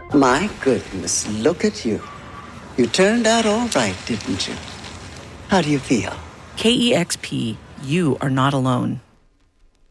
My goodness, look at you. You turned out all right, didn't you? How do you feel? KEXP, you are not alone.